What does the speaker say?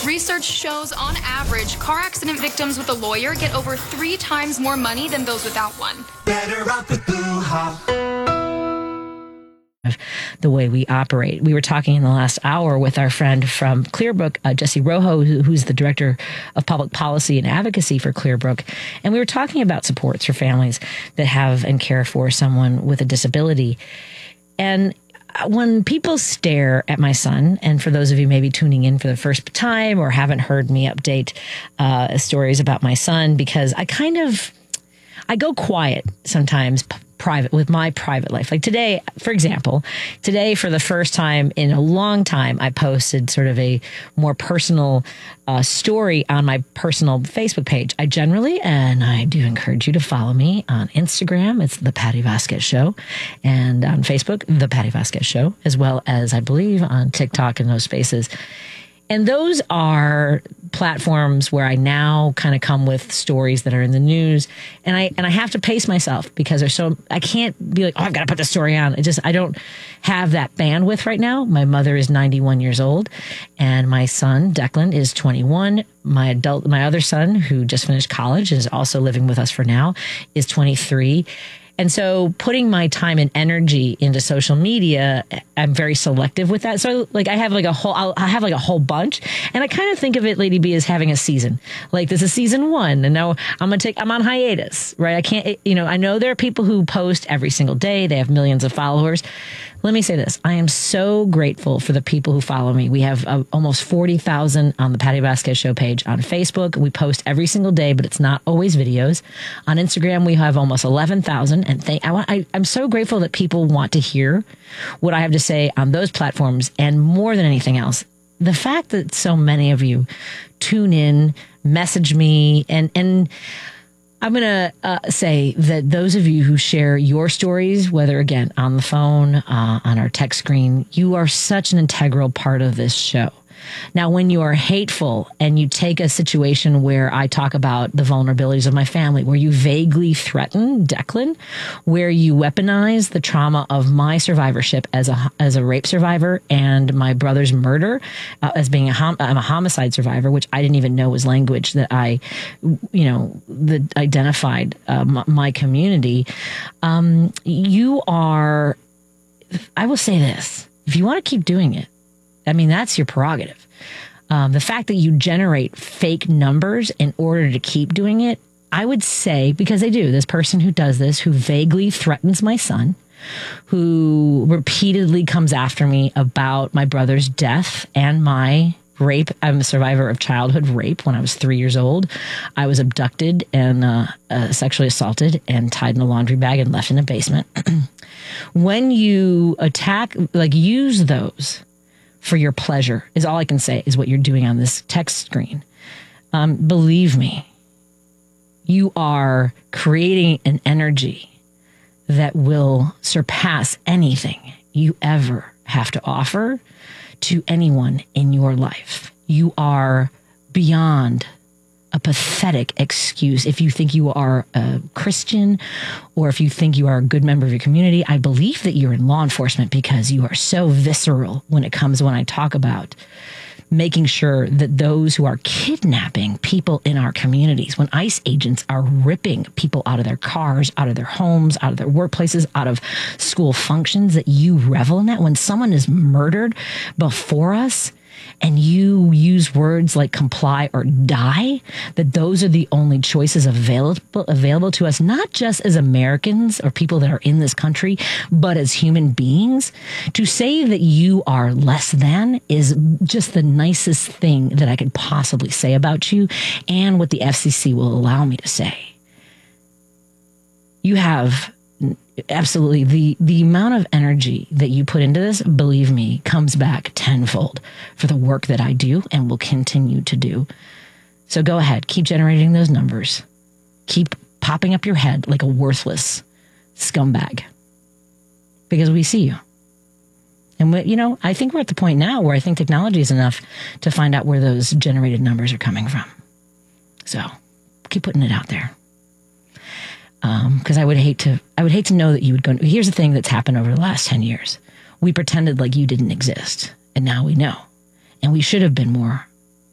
Research shows, on average, car accident victims with a lawyer get over 3 times more money than those without one. Better off with Boo-ha. The way we operate. We were talking in the last hour with our friend from Clearbrook, Jesse Rojo, who's the director of public policy and advocacy for Clearbrook. And we were talking about supports for families that have and care for someone with a disability. And when people stare at my son, and for those of you maybe tuning in for the first time or haven't heard me update stories about my son, because I go quiet sometimes private with my private life. Like today, for example, for the first time in a long time, I posted sort of a more personal story on my personal Facebook page. I do encourage you to follow me on Instagram. It's The Patty Vasquez Show, and on Facebook, The Patty Vasquez Show, as well as I believe on TikTok and those spaces. And those are platforms where I now kind of come with stories that are in the news, and I have to pace myself because I can't be like, oh, I've got to put the story on. I don't have that bandwidth right now. My mother is 91 years old, and my son Declan is 21. My other son, who just finished college and is also living with us for now, is 23. And so putting my time and energy into social media, I'm very selective with that. So like I have like a whole bunch, and I kind of think of it, Lady B, as having a season. Like this is season 1, and now I'm on hiatus, right? I can't, I know there are people who post every single day. They have millions of followers. Let me say this. I am so grateful for the people who follow me. We have almost 40,000 on the Patty Vasquez Show page on Facebook. We post every single day, but it's not always videos. On Instagram, we have almost 11,000. And I'm so grateful that people want to hear what I have to say on those platforms. And more than anything else, the fact that so many of you tune in, message me, and I'm going to say that those of you who share your stories, whether again on the phone, on our text screen, you are such an integral part of this show. Now, when you are hateful and you take a situation where I talk about the vulnerabilities of my family, where you vaguely threaten Declan, where you weaponize the trauma of my survivorship as a rape survivor and my brother's murder as being I'm a homicide survivor, which I didn't even know was language that that identified my community. You are, I will say this, if you want to keep doing it, I mean, that's your prerogative. The fact that you generate fake numbers in order to keep doing it, I would say, because they do, this person who does this, who vaguely threatens my son, who repeatedly comes after me about my brother's death and my rape. I'm a survivor of childhood rape. When I was 3 years old, I was abducted and sexually assaulted and tied in a laundry bag and left in a basement. When you use those for your pleasure is all I can say is what you're doing on this text screen. Believe me, you are creating an energy that will surpass anything you ever have to offer to anyone in your life. You are beyond a pathetic excuse. If you think you are a Christian or if you think you are a good member of your community, I believe that you're in law enforcement because you are so visceral when I talk about making sure that those who are kidnapping people in our communities, when ICE agents are ripping people out of their cars, out of their homes, out of their workplaces, out of school functions, that you revel in that. When someone is murdered before us, and you use words like comply or die, that those are the only choices available to us, not just as Americans or people that are in this country, but as human beings. To say that you are less than is just the nicest thing that I could possibly say about you and what the FCC will allow me to say. You have absolutely the amount of energy that you put into this, believe me, comes back tenfold for the work that I do and will continue to do. So go ahead, keep generating those numbers. Keep popping up your head like a worthless scumbag because we see you. And I think we're at the point now where I think technology is enough to find out where those generated numbers are coming from. So keep putting it out there. Because I would hate to know that you would go. Here's the thing that's happened over the last 10 years. We pretended like you didn't exist, and now we know. And we should have been more